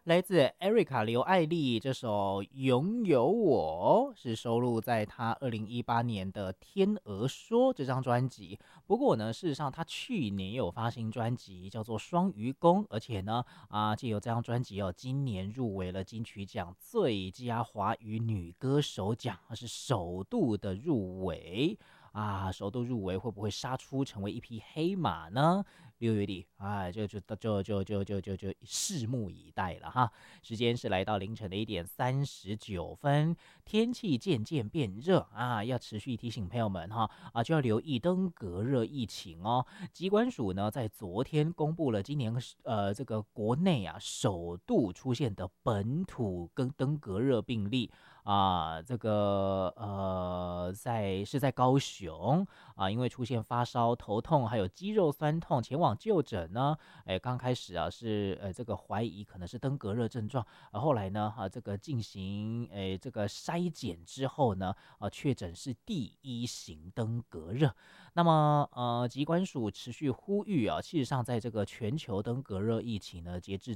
来自艾瑞卡刘爱丽这首《拥有我》是收录在她2018年的《天鹅说》这张专辑。不过呢，事实上她去年有发行专辑叫做《双鱼宫》，而且呢，借由这张专辑哦，今年入围了金曲奖最佳华语女歌手奖，是首度的入围。首度入围会不会杀出成为一匹黑马呢？6月底，就拭目以待了哈。时间是来到凌晨的1点39分，天气渐渐变热要持续提醒朋友们哈就要留意登革热疫情哦。疾管署呢在昨天公布了今年这个国内首度出现的本土跟登革热病例。这个是在高雄因为出现发烧、头痛，还有肌肉酸痛，前往就诊呢。刚开始是这个怀疑可能是登革热症状，后来呢这个进行这个筛检之后呢，确诊是第1型登革热。那么疾管署持续呼吁事实上在这个全球登革热疫情呢，截至